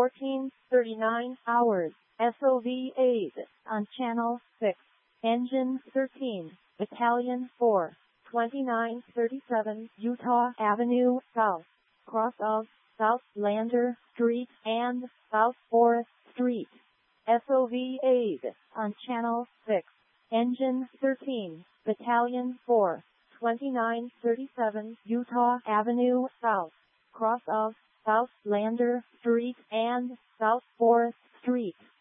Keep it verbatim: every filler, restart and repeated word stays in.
fourteen thirty-nine hours, S O V eight, on Channel six, Engine thirteen, Battalion four, twenty-nine thirty-seven Utah Avenue South, cross of South Lander Street and South Forest Street. S O V eight, on Channel six, Engine thirteen, Battalion four, twenty-nine thirty-seven Utah Avenue South, cross of South Lander Street and South Forest Street.